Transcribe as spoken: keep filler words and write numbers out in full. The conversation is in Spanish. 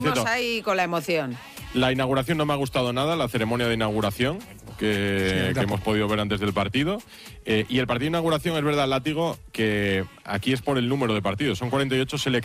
Vamos ahí con la emoción. La inauguración no me ha gustado nada, la ceremonia de inauguración que, Sí, que hemos podido ver antes del partido. Eh, y el partido de inauguración, es verdad, Látigo, que aquí es por el número de partidos. Son cuarenta y ocho selecciones.